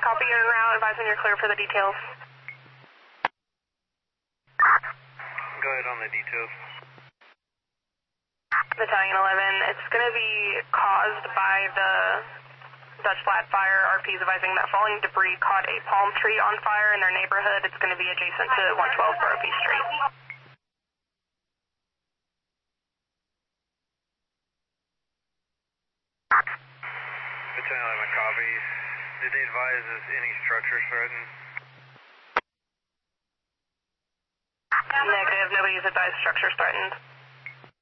copy en route, advising you're clear for the details. Go ahead on the details. Battalion 11, it's going to be caused by the Dutch Flat Fire. RP's advising that falling debris caught a palm tree on fire in their neighborhood. It's going to be adjacent to 112 Burpee Street. Battalion 11 copies. Did they advise us any structure threatened? Negative, nobody's advised structures threatened.